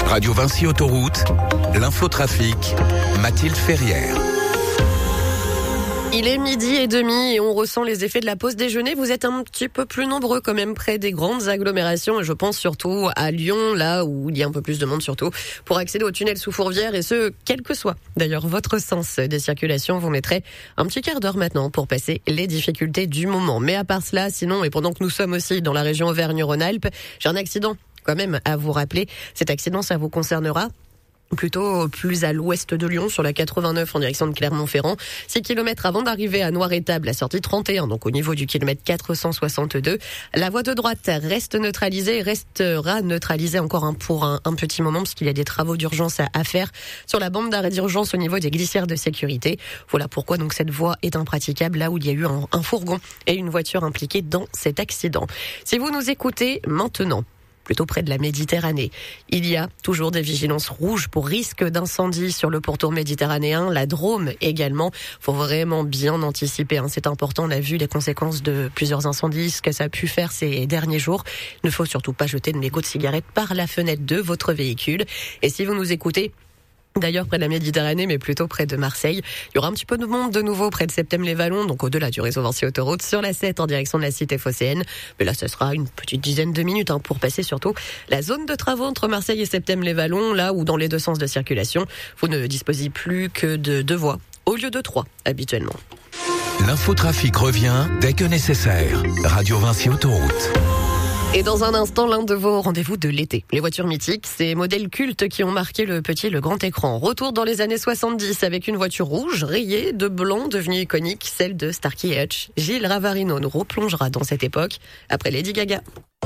Radio Vinci Autoroute, l'infotrafic, Mathilde Ferrière. Il est 12h30 et on ressent les effets de la pause déjeuner. Vous êtes un petit peu plus nombreux quand même près des grandes agglomérations. Et je pense surtout à Lyon, là où il y a un peu plus de monde surtout, pour accéder au tunnel sous Fourvière. Et ce, quel que soit d'ailleurs votre sens des circulations, vous mettrez un petit quart d'heure maintenant pour passer les difficultés du moment. Mais à part cela, sinon, et pendant que nous sommes aussi dans la région Auvergne-Rhône-Alpes, j'ai un accident quand même à vous rappeler. Cet accident, ça vous concernera plutôt plus à l'ouest de Lyon, sur la 89 en direction de Clermont-Ferrand. 6 km avant d'arriver à Noir-Étable, la sortie 31, donc au niveau du kilomètre 462. La voie de droite restera neutralisée encore pour un petit moment, parce qu'il y a des travaux d'urgence à faire sur la bande d'arrêt d'urgence au niveau des glissières de sécurité. Voilà pourquoi donc cette voie est impraticable, là où il y a eu un fourgon et une voiture impliquée dans cet accident. Si vous nous écoutez maintenant, plutôt près de la Méditerranée, il y a toujours des vigilances rouges pour risque d'incendie sur le pourtour méditerranéen, la Drôme également. Faut vraiment bien anticiper, c'est important. On a vu les conséquences de plusieurs incendies, ce que ça a pu faire ces derniers jours. Il ne faut surtout pas jeter de mégots de cigarettes par la fenêtre de votre véhicule. Et si vous nous écoutez d'ailleurs près de la Méditerranée, mais plutôt près de Marseille, il y aura un petit peu de monde de nouveau près de Septème-les-Vallons, donc au-delà du réseau Vinci Autoroute, sur la 7 en direction de la cité phocéenne. Mais là, ce sera une petite dizaine de minutes pour passer surtout la zone de travaux entre Marseille et Septème-les-Vallons, là où dans les deux sens de circulation, vous ne disposez plus que de 2 voies, au lieu de 3 habituellement. L'infotrafic revient dès que nécessaire. Radio Vinci Autoroute. Et dans un instant, l'un de vos rendez-vous de l'été. Les voitures mythiques, ces modèles cultes qui ont marqué le petit et le grand écran. Retour dans les années 70 avec une voiture rouge rayée de blanc devenue iconique, celle de Starkey Hutch. Gilles Ravarino nous replongera dans cette époque après Lady Gaga.